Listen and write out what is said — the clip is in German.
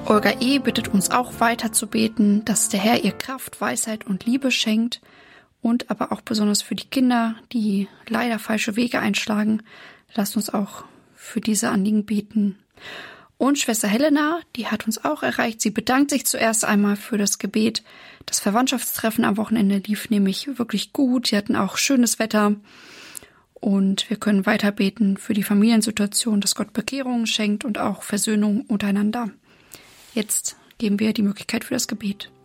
Olga E. bittet uns auch weiter zu beten, dass der Herr ihr Kraft, Weisheit und Liebe schenkt und aber auch besonders für die Kinder, die leider falsche Wege einschlagen. Lasst uns auch für diese Anliegen beten. Und Schwester Helena, die hat uns auch erreicht. Sie bedankt sich zuerst einmal für das Gebet. Das Verwandtschaftstreffen am Wochenende lief nämlich wirklich gut. Sie hatten auch schönes Wetter. Und wir können weiter beten für die Familiensituation, dass Gott Bekehrungen schenkt und auch Versöhnung untereinander. Jetzt geben wir die Möglichkeit für das Gebet.